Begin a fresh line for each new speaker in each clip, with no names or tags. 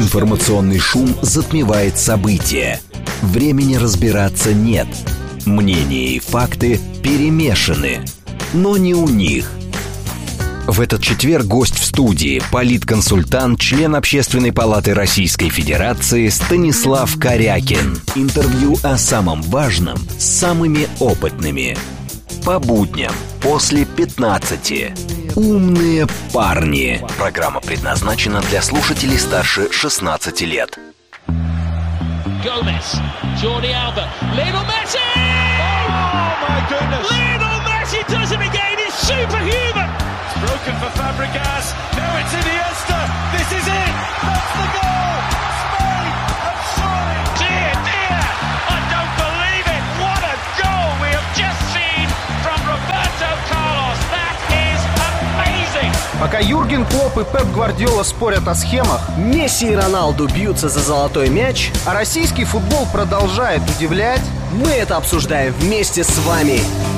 Информационный шум затмевает события. Времени разбираться нет. Мнения и факты перемешаны. Но не у них. В этот четверг гость в студии – политконсультант, член Общественной палаты Российской Федерации Станислав Корякин. Интервью о самом важном с самыми опытными. По будням после 15. Умные парни. Программа предназначена для слушателей старше 16 лет.
Gomez, Jordi Alba, Lionel Messi! Oh my goodness! Lionel Messi does it again. He's superhuman. It's broken for Fabregas. Now it's Iniesta. This is it. That's the goal. Spain have surely. Dear, dear, I don't believe it. What a goal we have just seen from Roberto Carlos. That is amazing.
Пока Юрген Клопп и Пеп Гвардиола спорят о схемах,
Месси и Роналду бьются за золотой мяч,
а российский футбол продолжает удивлять,
мы это обсуждаем вместе с вами.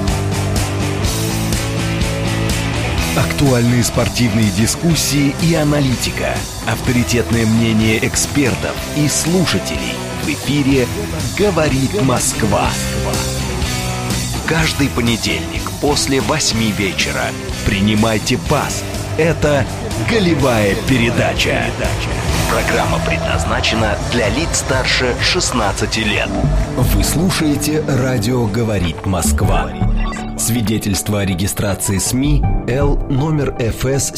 Актуальные спортивные дискуссии и аналитика. Авторитетное мнение экспертов и слушателей. В эфире «Говорит Москва». Каждый понедельник после 8 вечера принимайте пас. Это «Голевая передача». Программа предназначена для лиц старше 16 лет. Вы слушаете «Радио говорит Москва». Свидетельство о регистрации СМИ Л номер ФС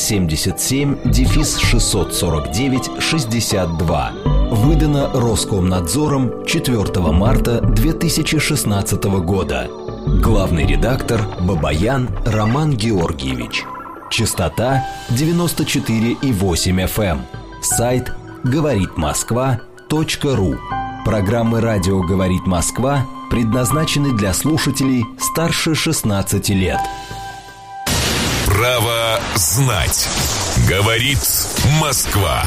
77-649-62. Выдано Роскомнадзором 4 марта 2016 года. Главный редактор Бабаян Роман Георгиевич. Частота 94,8 FM. Сайт говоритмосква.ру. Программы «Радио говорит Москва» предназначены для слушателей старше 16 лет.
Право знать. Говорит Москва.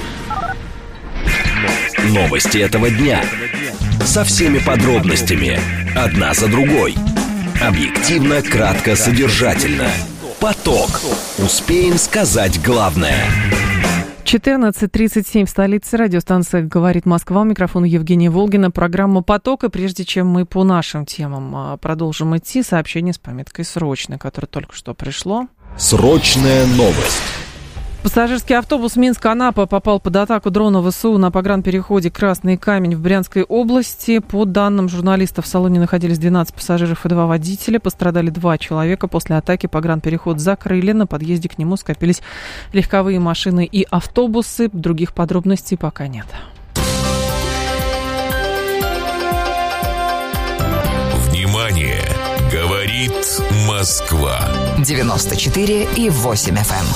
Новости этого дня. Со всеми подробностями. Одна за другой. Объективно, кратко, содержательно. Поток. Успеем сказать главное.
14:37 в столице. Радиостанция «Говорит Москва». У микрофона Евгения Волгина. Программа «Поток». И прежде чем мы по нашим темам продолжим идти, сообщение с пометкой «Срочно», которое только что пришло.
Срочная новость.
Пассажирский автобус Минск-Анапа попал под атаку дрона ВСУ на погранпереходе «Красный камень» в Брянской области. По данным журналистов, в салоне находились 12 пассажиров и 2 водителя. Пострадали 2 человека. После атаки погранпереход закрыли. На подъезде к нему скопились легковые машины и автобусы. Других подробностей пока нет.
Внимание! Говорит Москва.
94,8 FM.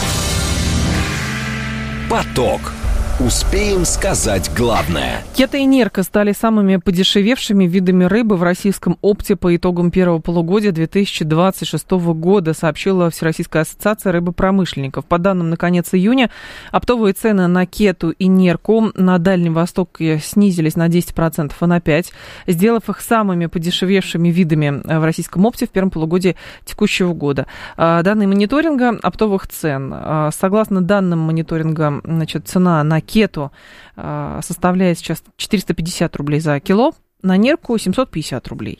Поток. Успеем сказать главное.
Кета и нерка стали самыми подешевевшими видами рыбы в российском опте по итогам первого полугодия 2026 года, сообщила Всероссийская ассоциация рыбопромышленников. По данным на конец июня, оптовые цены на кету и нерку на Дальнем Востоке снизились на 10% и на 5%, сделав их самыми подешевевшими видами в российском опте в первом полугодии текущего года. Данные мониторинга оптовых цен. Согласно данным мониторинга, цена на кету составляет сейчас 450 рублей за кило, на нерку 750 рублей.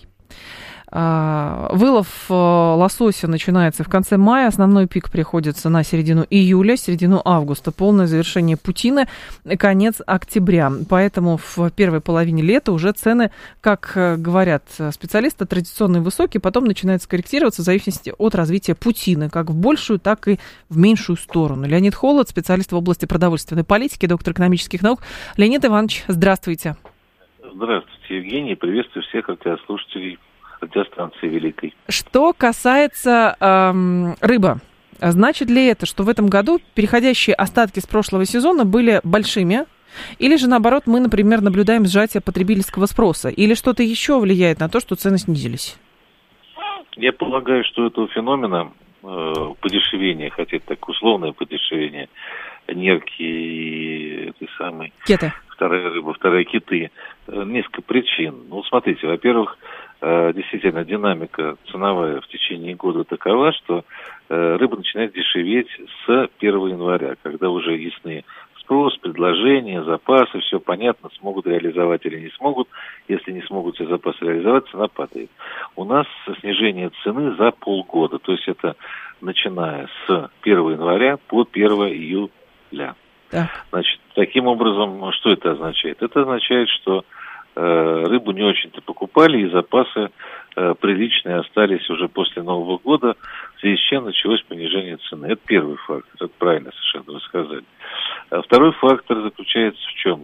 Вылов лосося начинается в конце мая, основной пик приходится на середину июля, середину августа, полное завершение путины, конец октября. Поэтому в первой половине лета уже цены, как говорят специалисты, традиционно высокие, потом начинают корректироваться в зависимости от развития путины, как в большую, так и в меньшую сторону. Леонид Холод, специалист в области продовольственной политики, доктор экономических наук. Леонид Иванович, здравствуйте.
Здравствуйте, Евгений. Приветствую всех радиослушателей радиостанции Великой.
Что касается рыбы, значит ли это, что в этом году переходящие остатки с прошлого сезона были большими? Или же, наоборот, мы, например, наблюдаем сжатие потребительского спроса? Или что-то еще влияет на то, что цены снизились?
Я полагаю, что этого феномена подешевения, хотя это так условное подешевение, нерки и этой самой...
Кеты.
Вторая рыба, вторые киты. Несколько причин. Ну, смотрите, во-первых, действительно динамика ценовая в течение года такова, что рыба начинает дешеветь с 1 января, когда уже ясны спрос, предложение, запасы, все понятно, смогут реализовать или не смогут. Если не смогут все запасы реализовать, цена падает. У нас снижение цены за полгода, то есть это начиная с 1 января по 1 июля.
Так.
Значит, таким образом, что это означает? Это означает, что рыбу не очень-то покупали, и запасы приличные остались уже после Нового года, в связи с чем началось понижение цены. Это первый фактор, это правильно совершенно вы сказали. А второй фактор заключается в чем?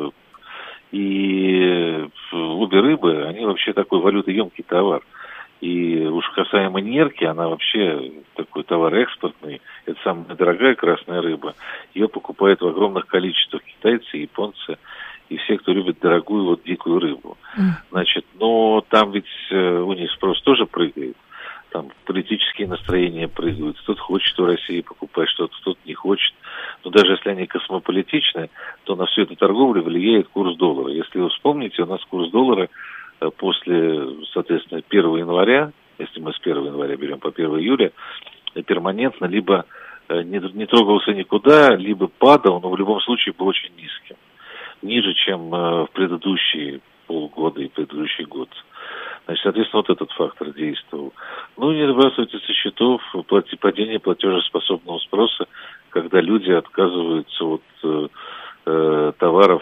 И обе рыбы, они вообще такой валютоемкий товар. И уж касаемо нерки, она вообще такой товар экспортный. Это самая дорогая красная рыба. Ее покупают в огромных количествах китайцы, японцы и все, кто любит дорогую вот дикую рыбу. Значит, но там ведь у них спрос тоже прыгает. Там политические настроения прыгают. Кто-то хочет в России покупать что-то, кто-то не хочет. Но даже если они космополитичны, то на всю эту торговлю влияет курс доллара. Если вы вспомните, у нас курс доллара после, соответственно, 1 января, если мы с 1 января берем по 1 июля, перманентно либо не трогался никуда, либо падал, но в любом случае был очень низким. Ниже, чем в предыдущие полгода и предыдущий год. Значит, соответственно, вот этот фактор действовал. Ну, не сбрасывайте со счетов падение платежеспособного спроса, когда люди отказываются от товаров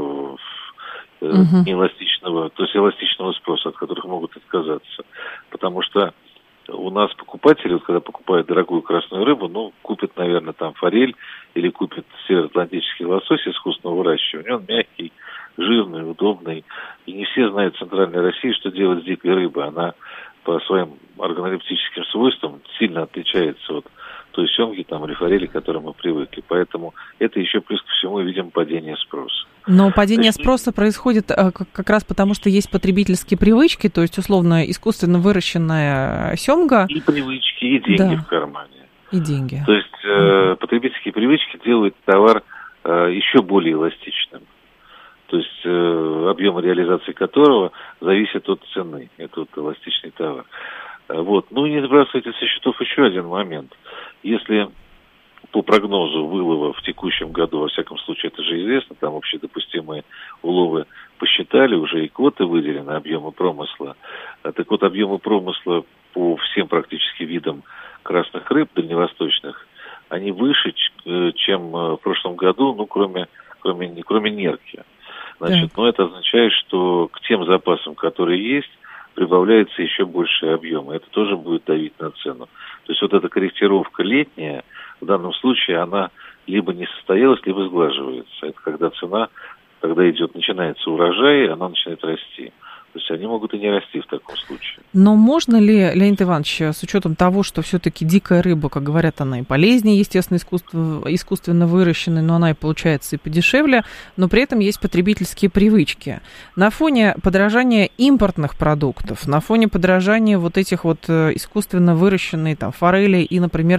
неэластичного, то есть эластичного спроса, от которых могут отказаться. Потому что у нас покупатели, вот когда покупают дорогую красную рыбу, ну, купят, наверное, там форель или купят североатлантический лосось искусственного выращивания. Он мягкий, жирный, удобный. И не все знают в Центральной России, что делать с дикой рыбой. Она по своим органолептическим свойствам сильно отличается от той семги там, или форели, к которой мы привыкли. Поэтому это еще плюс ко всему видим падение спроса.
Но падение спроса происходит как раз потому, что есть потребительские привычки, то есть, условно, искусственно выращенная семга. И
привычки, и деньги в кармане.
И деньги.
То есть потребительские привычки делают товар еще более эластичным. То есть объем реализации которого зависит от цены. Это вот эластичный товар. Вот. Ну и не сбрасывайте со счетов еще один момент. Если по прогнозу вылова в текущем году, во всяком случае, это же известно, там общедопустимые уловы посчитали, уже и квоты выделены, объемы промысла. Так вот, объемы промысла по всем практически видам красных рыб дальневосточных, они выше, чем в прошлом году, ну, кроме нерки. Значит, ну, это означает, что к тем запасам, которые есть, прибавляется еще большие объемы. Это тоже будет давить на цену. То есть вот эта корректировка летняя, в данном случае, она либо не состоялась, либо сглаживается. Это когда цена, когда начинается урожай, она начинает расти. То есть они могут и не расти в таком случае.
Но можно ли, Леонид Иванович, с учетом того, что все-таки дикая рыба, как говорят, она и полезнее, естественно, искусственно выращенная, но она и получается и подешевле, но при этом есть потребительские привычки. На фоне подорожания импортных продуктов, на фоне подорожания вот этих вот искусственно выращенной там форели и, например,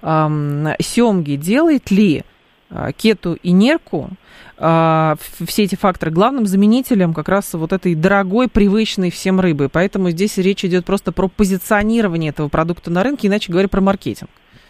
семги, делает ли кету и нерку, все эти факторы, главным заменителем как раз вот этой дорогой, привычной всем рыбы. Поэтому здесь речь идет просто про позиционирование этого продукта на рынке, иначе говоря, про маркетинг.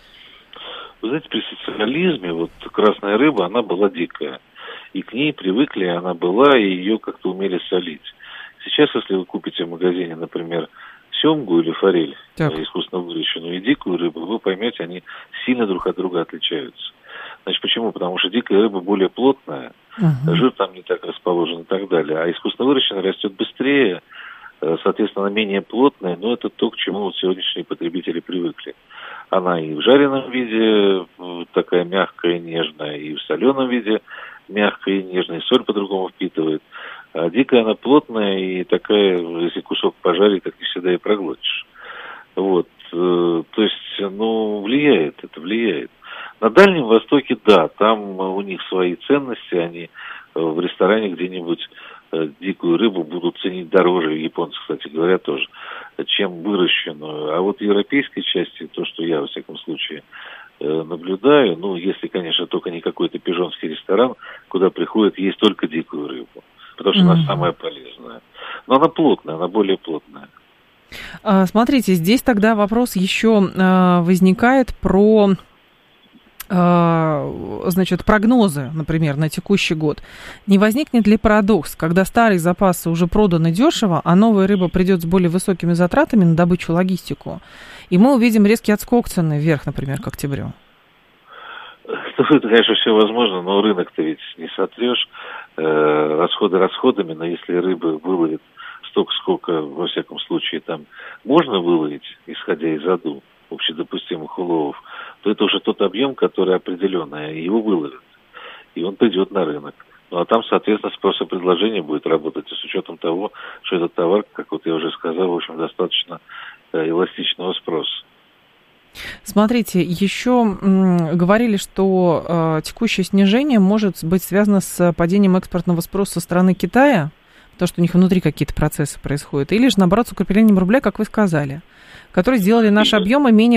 Вы знаете, при социализме вот красная рыба, она была дикая. И к ней привыкли, она была, и ее как-то умели солить. Сейчас, если вы купите в магазине, например, семгу или форель, искусственно выращенную, и дикую рыбу, вы поймете, они сильно друг от друга отличаются. Значит, почему? Потому что дикая рыба более плотная, жир там не так расположен и так далее. А искусственно выращенная растет быстрее, соответственно, она менее плотная, но это то, к чему вот сегодняшние потребители привыкли. Она и в жареном виде такая мягкая и нежная, и в соленом виде мягкая и нежная, и соль по-другому впитывает. А дикая она плотная и такая, если кусок пожарить, так не всегда и проглотишь. Вот. То есть, влияет, это влияет. На Дальнем Востоке, да, там у них свои ценности, они в ресторане где-нибудь дикую рыбу будут ценить дороже, японцы, кстати говоря, тоже, чем выращенную. А вот в европейской части, то, что я, во всяком случае, наблюдаю, если, конечно, только не какой-то пижонский ресторан, куда приходят есть только дикую рыбу, потому что она самая полезная. Но она плотная, она более плотная.
Смотрите, здесь тогда вопрос еще возникает про значит, прогнозы, например, на текущий год, не возникнет ли парадокс, когда старые запасы уже проданы дешево, а новая рыба придет с более высокими затратами на добычу, логистику, и мы увидим резкий отскок цены вверх, например, к октябрю?
Это, конечно, все возможно, но рынок-то ведь не сотрешь. Расходы расходами, но если рыбы выловит столько, сколько, во всяком случае, там можно выловить, исходя из АДУ, общедопустимых уловов, то это уже тот объем, который определенный, и его выловят. И он придет на рынок. Ну, а там, соответственно, спрос и предложение будет работать, и с учетом того, что этот товар, как вот я уже сказал, в общем, достаточно эластичного спроса.
Смотрите, еще говорили, что текущее снижение может быть связано с падением экспортного спроса со стороны Китая, потому что у них внутри какие-то процессы происходят, или же, наоборот, с укреплением рубля, как вы сказали, которые сделали наши объемы менее